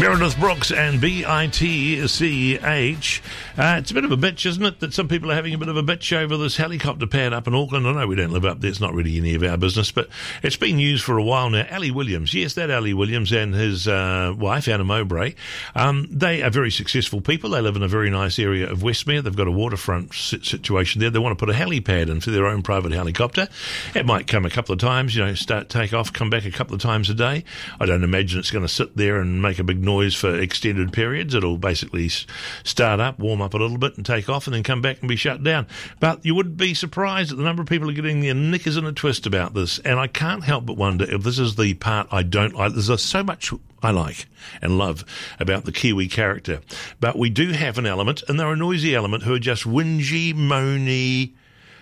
Meredith Brooks and BITCH. It's a bit of a bitch, isn't it, that some people are having a bit of a bitch over this helicopter pad up in Auckland. I know we don't live up there, it's not really any of our business, but it's been used for a while now. Ali Williams, yes, that Ali Williams and his wife, Anna Mowbray, they are very successful people. They live in a very nice area of Westmere. They've got a waterfront situation there. They want to put a helipad in for their own private helicopter. It might come a couple of times, take off, come back a couple of times a day. I don't imagine it's going to sit there and make a big noise for extended periods. It'll basically start up, warm up a little bit and take off and then come back and be shut down. But you would be surprised at the number of people are getting their knickers in a twist about this, and I can't help but wonder if this is the part I don't like. There's so much I like and love about the Kiwi character, but we do have an element, and they're a noisy element, who are just whingy, moany,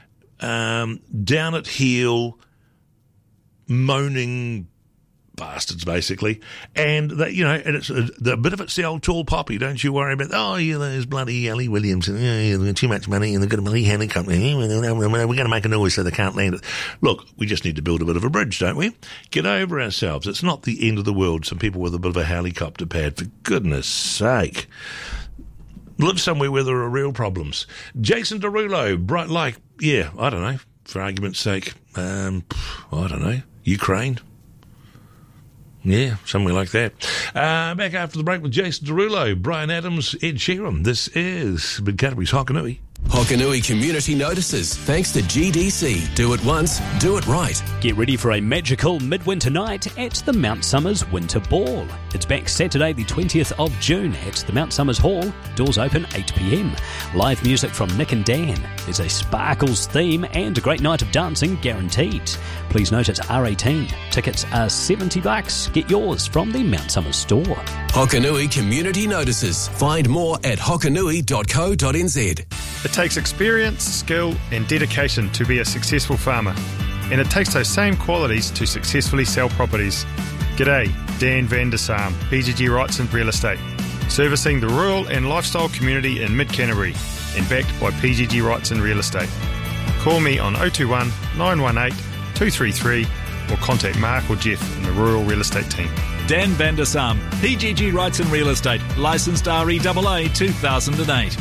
down at heel, moaning bastards, basically. And that, and it's a bit of it's the old tall poppy. Don't you worry about, those bloody Ali Williams, and they've got too much money and they've got a bloody helicopter. We're going to make a noise so they can't land it. Look, we just need to build a bit of a bridge, don't we? Get over ourselves. It's not the end of the world. Some people with a bit of a helicopter pad, for goodness sake. Live somewhere where there are real problems. Jason Derulo, I don't know, for argument's sake, I don't know, Ukraine. Yeah, somewhere like that. Back after the break with Jason Derulo, Brian Adams, Ed Sheeran. This is Big Caterpie's Hokanui. Hokanui Community Notices, thanks to GDC. Do it once, do it right. Get ready for a magical midwinter night at the Mount Somers Winter Ball. It's back Saturday the 20th of June at the Mount Somers Hall. Doors open 8 p.m. Live music from Nick and Dan. There's a Sparkles theme and a great night of dancing guaranteed. Please note it's R18. Tickets are $70. Get yours from the Mount Somers store. Hokanui Community Notices. Find more at hokanui.co.nz. It takes experience, skill and dedication to be a successful farmer. And it takes those same qualities to successfully sell properties. G'day, Dan Van Der Saam, PGG Wrightson Real Estate. Servicing the rural and lifestyle community in Mid-Canterbury and backed by PGG Wrightson Real Estate. Call me on 021 918 233 or contact Mark or Jeff in the Rural Real Estate team. Dan Van Der Saam, PGG Wrightson Real Estate, licensed REAA 2008.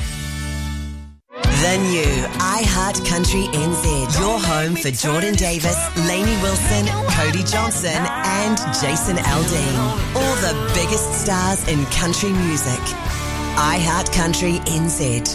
The new iHeart Country NZ. Your home for Jordan Davis, Lainey Wilson, Cody Johnson and Jason Aldean. All the biggest stars in country music. iHeart Country NZ.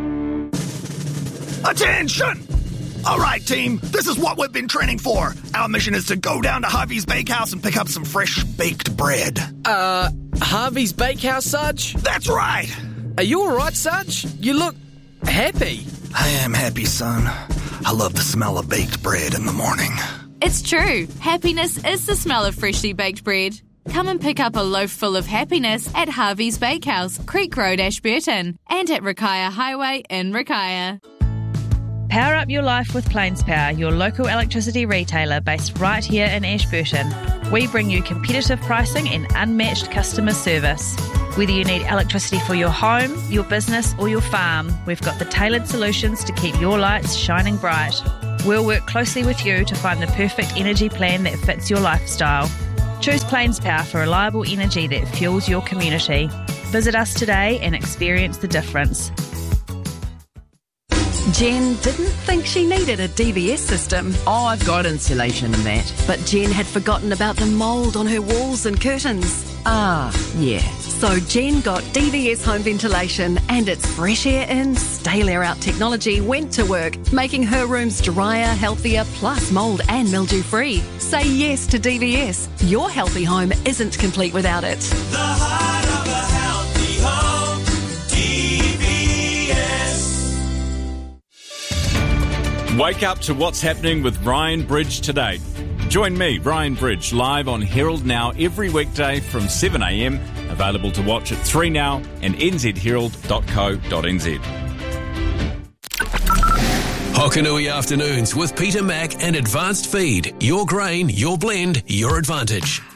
Attention! All right, team, this is what we've been training for. Our mission is to go down to Harvey's Bakehouse and pick up some fresh baked bread. Harvey's Bakehouse, Sarge? That's right. Are you all right, Sarge? You look happy. I am happy, son. I love the smell of baked bread in the morning. It's true. Happiness is the smell of freshly baked bread. Come and pick up a loaf full of happiness at Harvey's Bakehouse, Creek Road, Ashburton, and at Rakaia Highway in Rakaia. Power up your life with Plains Power, your local electricity retailer based right here in Ashburton. We bring you competitive pricing and unmatched customer service. Whether you need electricity for your home, your business or your farm, we've got the tailored solutions to keep your lights shining bright. We'll work closely with you to find the perfect energy plan that fits your lifestyle. Choose Plains Power for reliable energy that fuels your community. Visit us today and experience the difference. Jen didn't think she needed a DVS system. Oh, I've got insulation and that. But Jen had forgotten about the mould on her walls and curtains. Ah, yeah. So Jen got DVS home ventilation, and its fresh air in, stale air out technology went to work, making her rooms drier, healthier, plus mould and mildew free. Say yes to DVS. Your healthy home isn't complete without it. The heart of a healthy home, DVS. Wake up to what's happening with Ryan Bridge today. Join me, Ryan Bridge, live on Herald Now every weekday from 7 a.m. Available to watch at 3Now and nzherald.co.nz. Hokanui Afternoons with Peter Mack and Advanced Feed. Your grain, your blend, your advantage.